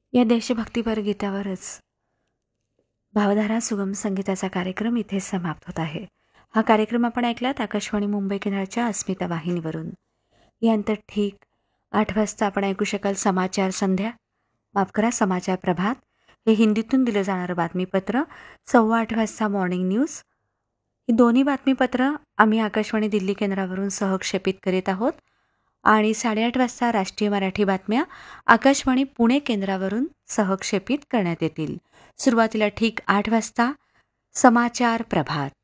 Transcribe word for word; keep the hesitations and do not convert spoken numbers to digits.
या देशभक्तीपर गीतावरच भावधारा सुगम संगीताचा कार्यक्रम इथे समाप्त होत आहे. हा कार्यक्रम आपण ऐकलात आकाशवाणी मुंबई केंद्राच्या अस्मिता वाहिनीवरून. यानंतर ठीक आठ वाजता आपण ऐकू शकाल समाचार संध्या, माफ करा समाचार प्रभात, हे हिंदीतून दिलं जाणारं बातमीपत्र. सव्वा आठ वाजता मॉर्निंग न्यूज. ही दोन्ही बातमीपत्र आम्ही आकाशवाणी दिल्ली केंद्रावरून सहक्षेपित करीत आहोत. आणि साडेआठ वाजता राष्ट्रीय मराठी बातम्या आकाशवाणी पुणे केंद्रावरून सहक्षेपित करण्यात येतील. सुरुवातीला ठीक आठ वाजता समाचार प्रभात.